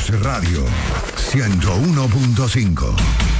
Mix Radio 101.5.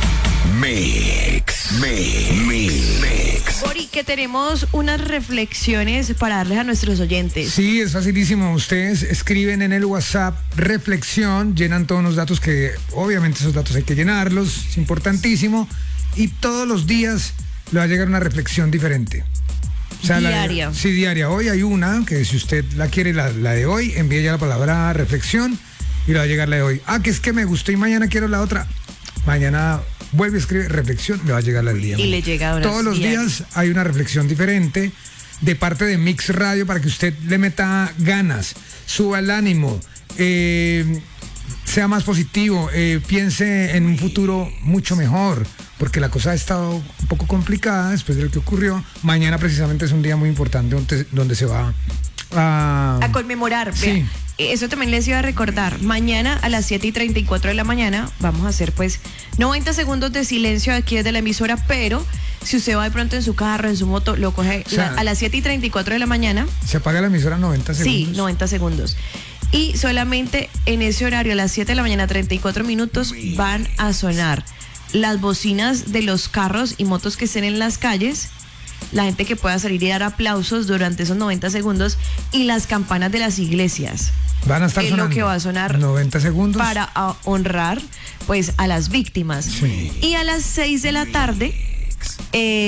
Mix. Bori, que tenemos unas reflexiones para darles a nuestros oyentes. Sí, es facilísimo. Ustedes escriben en el WhatsApp reflexión, llenan todos los datos que, obviamente esos datos hay que llenarlos, es importantísimo. Y todos los días le va a llegar una reflexión diferente. O sea, diaria. Sí, diaria. Hoy hay una, que si usted la quiere, la de hoy, envíe ya la palabra reflexión y le va a llegar la de hoy. Que es que me gustó y mañana quiero la otra. Mañana vuelve a escribir reflexión, le va a llegar la del día. Y le llega ahora. Todos los días hay una reflexión diferente de parte de Mix Radio para que usted le meta ganas, suba el ánimo, sea más positivo, piense en un futuro mucho mejor, porque la cosa ha estado un poco complicada después de lo que ocurrió. Mañana precisamente es un día muy importante donde se va a conmemorar. Sí. Vea, eso también les iba a recordar. Mañana a las 7:34 de la mañana vamos a hacer pues 90 segundos de silencio aquí desde la emisora, pero si usted va de pronto en su carro, en su moto, lo coge a las 7:34 de la mañana. ¿Se apaga la emisora 90 segundos? Sí, 90 segundos. Y solamente en ese horario, a las 7 de la mañana, 34 minutos, van a sonar las bocinas de los carros y motos que estén en las calles, la gente que pueda salir y dar aplausos durante esos 90 segundos y las campanas de las iglesias. Van a estar sonando. Es lo que va a sonar 90 segundos para honrar pues a las víctimas. Sí. Y a las 6 de la tarde